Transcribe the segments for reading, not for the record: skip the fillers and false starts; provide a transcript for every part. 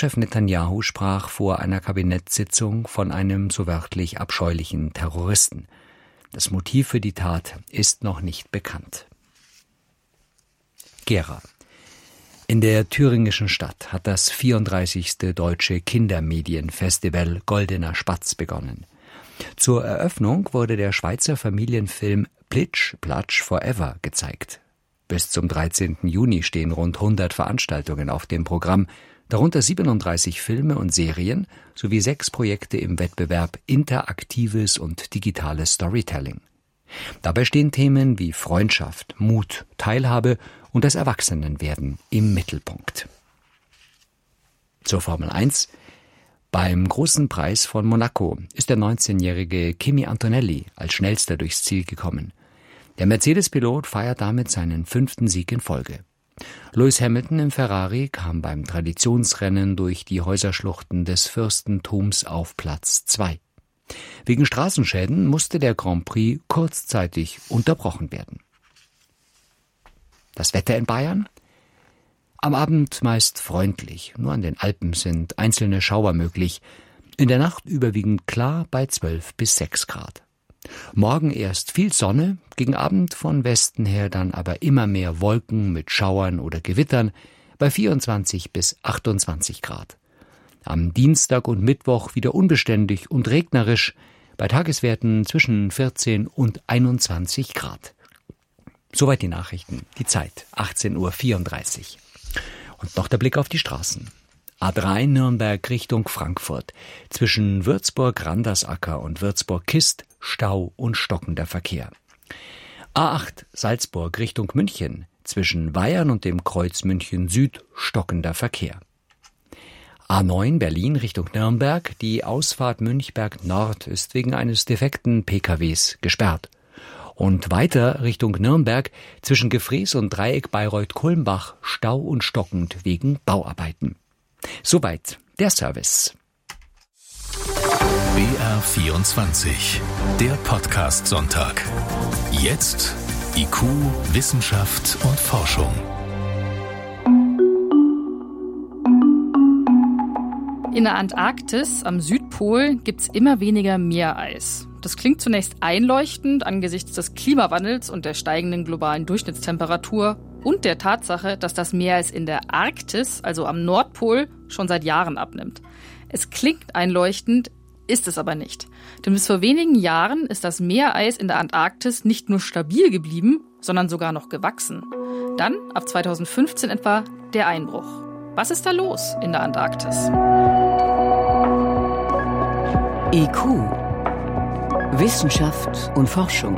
Regierungschef Netanyahu sprach vor einer Kabinettssitzung von einem so wörtlich abscheulichen Terroristen. Das Motiv für die Tat ist noch nicht bekannt. Gera. In der thüringischen Stadt hat das 34. Deutsche Kindermedienfestival Goldener Spatz begonnen. Zur Eröffnung wurde der Schweizer Familienfilm Plitsch, Platsch, Forever gezeigt. Bis zum 13. Juni stehen rund 100 Veranstaltungen auf dem Programm, darunter 37 Filme und Serien sowie 6 Projekte im Wettbewerb Interaktives und digitales Storytelling. Dabei stehen Themen wie Freundschaft, Mut, Teilhabe und das Erwachsenenwerden im Mittelpunkt. Zur Formel 1. Beim Großen Preis von Monaco ist der 19-jährige Kimi Antonelli als Schnellster durchs Ziel gekommen. Der Mercedes-Pilot feiert damit seinen 5. Sieg in Folge. Lewis Hamilton im Ferrari kam beim Traditionsrennen durch die Häuserschluchten des Fürstentums auf Platz 2. Wegen Straßenschäden musste der Grand Prix kurzzeitig unterbrochen werden. Das Wetter in Bayern? Am Abend meist freundlich, nur an den Alpen sind einzelne Schauer möglich. In der Nacht überwiegend klar bei 12 bis 6 Grad. Morgen erst viel Sonne, gegen Abend von Westen her dann aber immer mehr Wolken mit Schauern oder Gewittern bei 24 bis 28 Grad. Am Dienstag und Mittwoch wieder unbeständig und regnerisch, bei Tageswerten zwischen 14 und 21 Grad. Soweit die Nachrichten, die Zeit, 18:34 Uhr. Und noch der Blick auf die Straßen. A3 Nürnberg Richtung Frankfurt. Zwischen Würzburg-Randersacker und Würzburg-Kist Stau und stockender Verkehr. A8 Salzburg Richtung München. Zwischen Weyern und dem Kreuz München Süd stockender Verkehr. A9 Berlin Richtung Nürnberg. Die Ausfahrt Münchberg Nord ist wegen eines defekten PKWs gesperrt. Und weiter Richtung Nürnberg zwischen Gefrees und Dreieck Bayreuth-Kulmbach Stau und stockend wegen Bauarbeiten. Soweit der Service. BR24, der Podcast-Sonntag. Jetzt IQ, Wissenschaft und Forschung. In der Antarktis am Südpol gibt's immer weniger Meereis. Das klingt zunächst einleuchtend angesichts des Klimawandels und der steigenden globalen Durchschnittstemperatur und der Tatsache, dass das Meereis in der Arktis, also am Nordpol, schon seit Jahren abnimmt. Es klingt einleuchtend, ist es aber nicht. Denn bis vor wenigen Jahren ist das Meereis in der Antarktis nicht nur stabil geblieben, sondern sogar noch gewachsen. Dann, ab 2015 etwa, der Einbruch. Was ist da los in der Antarktis? IQ. Wissenschaft und Forschung.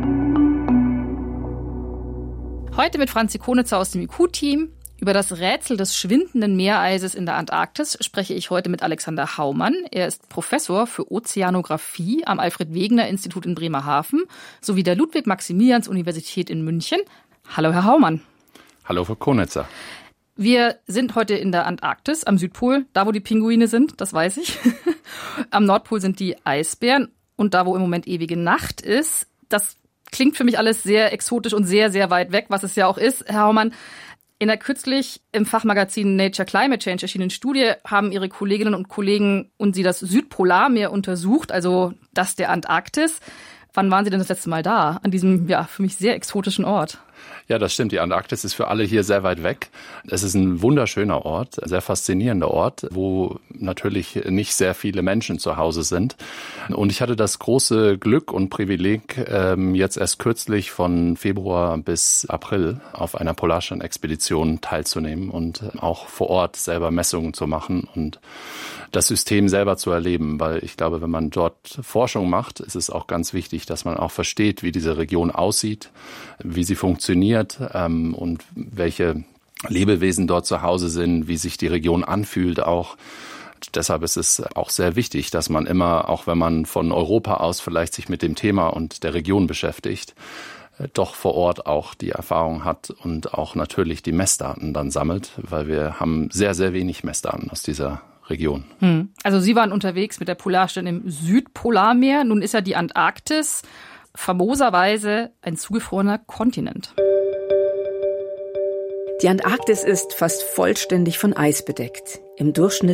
Heute mit Franzi Konitzer aus dem IQ-Team. Über das Rätsel des schwindenden Meereises in der Antarktis spreche ich heute mit Alexander Haumann. Er ist Professor für Ozeanographie am Alfred-Wegener-Institut in Bremerhaven sowie der Ludwig-Maximilians-Universität in München. Hallo, Herr Haumann. Hallo, Frau Konitzer. Wir sind heute in der Antarktis, am Südpol, da wo die Pinguine sind, das weiß ich. Am Nordpol sind die Eisbären und da wo im Moment ewige Nacht ist. Das klingt für mich alles sehr exotisch und sehr, sehr weit weg, was es ja auch ist. Herr Haumann, in der kürzlich im Fachmagazin Nature Climate Change erschienenen Studie haben Ihre Kolleginnen und Kollegen und Sie das Südpolarmeer untersucht, also das der Antarktis. Wann waren Sie denn das letzte Mal da, an diesem, ja, für mich sehr exotischen Ort? Ja, das stimmt. Die Antarktis ist für alle hier sehr weit weg. Es ist ein wunderschöner Ort, ein sehr faszinierender Ort, wo natürlich nicht sehr viele Menschen zu Hause sind. Und ich hatte das große Glück und Privileg, jetzt erst kürzlich von Februar bis April auf einer Polarstern-Expedition teilzunehmen und auch vor Ort selber Messungen zu machen und das System selber zu erleben, weil ich glaube, wenn man dort Forschung macht, ist es auch ganz wichtig, dass man auch versteht, wie diese Region aussieht, wie sie funktioniert und welche Lebewesen dort zu Hause sind, wie sich die Region anfühlt auch. Deshalb ist es auch sehr wichtig, dass man immer, auch wenn man von Europa aus vielleicht sich mit dem Thema und der Region beschäftigt, doch vor Ort auch die Erfahrung hat und auch natürlich die Messdaten dann sammelt, weil wir haben sehr, sehr wenig Messdaten aus dieser Region. Also Sie waren unterwegs mit der Polarstern im Südpolarmeer. Nun ist ja die Antarktis famoserweise ein zugefrorener Kontinent. Die Antarktis ist fast vollständig von Eis bedeckt. Im Durchschnitt